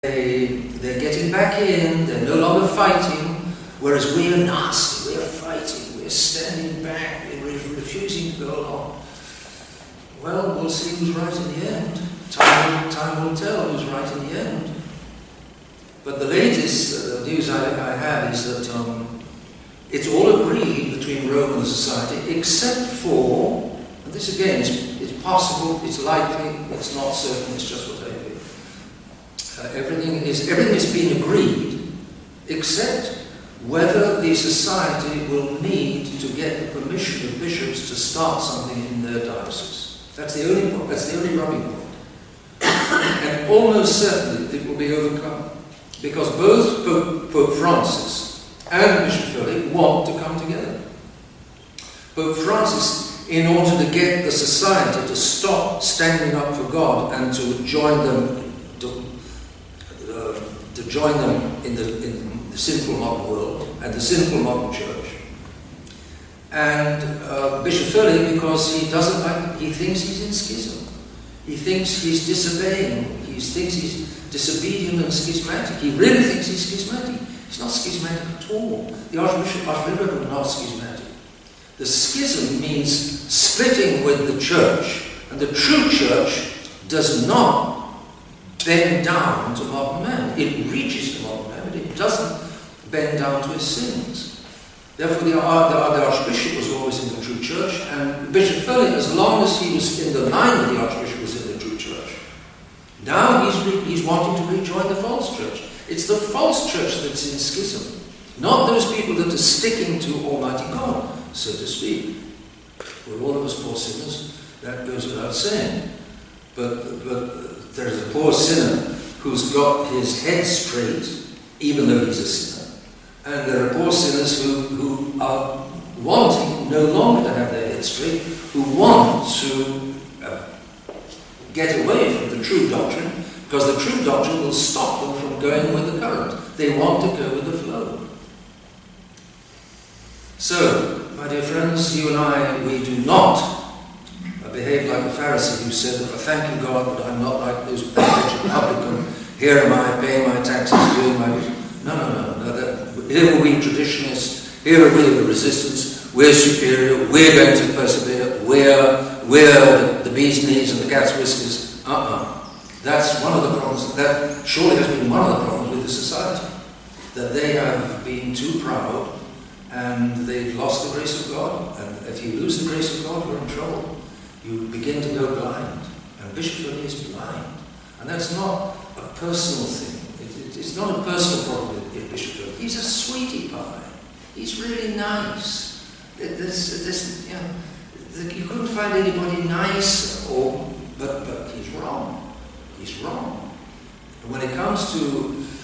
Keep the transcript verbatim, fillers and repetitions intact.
They, they're getting back in, they're no longer fighting, whereas we are nasty, we're fighting, we're standing back, we're refusing to go along. Well, we'll see who's right in the end. Time, time will tell who's right in the end. But the latest uh, news I, I have is that um, it's all agreed between Rome and society, except for, and this again is it's possible, it's likely, it's not certain, it's just what I hear. Uh, everything is everything is being agreed, except whether the society will need to get the permission of bishops to start something in their diocese. That's the only point. That's the only rubbing point. And almost certainly it will be overcome, because both Pope, Pope Francis and Bishop Philip want to come together. Pope Francis, in order to get the society to stop standing up for God and to join them to, uh, to join them in the, in the sinful modern world and the sinful modern church. And uh, Bishop Philip, because he doesn't like, he thinks he's in schism. He thinks he's disobeying. He thinks he's disobedient and schismatic. He really thinks he's schismatic. He's not schismatic at all. The Archbishop, Archbishop are not schismatic. The schism means splitting with the church, and the true church does not bend down to modern man. It reaches to modern man, but it doesn't bend down to his sins. Therefore, the, the, the Archbishop was always in the true church, and Bishop Philip, as long as he was in the line that the Archbishop was in the true church, now he's, re, he's wanting to rejoin the false church. It's the false church that's in schism, not those people that are sticking to Almighty God, so to speak. We're all of us poor sinners, that goes without saying. But, but there is a poor sinner who's got his head straight, even though he's a sinner. And there are poor sinners who, who are wanting no longer to have their head straight, who want to uh, get away from the true doctrine, because the true doctrine will stop them from going with the current. They want to go with the flow. So, my dear friends, you and I, we do not uh, behave like the Pharisee who said, "Thank you, God, that I'm not like those wretched publican. Here am I, paying my taxes, doing my..." No, no, no. no that, here are we traditionalists. Here are we of the resistance. We're superior. We're going to persevere. We're, we're the, the bee's knees and the cat's whiskers. Uh-uh. That's one of the problems. That surely has been one of the problems with the society. That they have been too proud and they've lost the grace of God. And if you lose the grace of God, you're in trouble. You begin to go blind. And Bishop Philip is blind. And that's not a personal thing. It, it, it's not a personal problem with Bishop Philip. He's a sweetie pie. He's really nice. There's, there's, you know, you couldn't find anybody nicer, or, but, but he's wrong. He's wrong. And when it comes to